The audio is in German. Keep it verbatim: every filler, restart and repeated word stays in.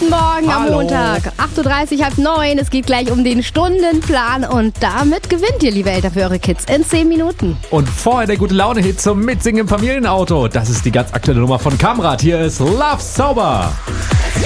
Guten Morgen am Hallo. Montag, acht Uhr dreißig, halb neun. Es geht gleich um den Stundenplan und damit gewinnt ihr, liebe Eltern, für eure Kids in zehn Minuten. Und vorher der gute Laune-Hit zum Mitsingen im Familienauto. Das ist die ganz aktuelle Nummer von Kamrat. Hier ist Love Sauber.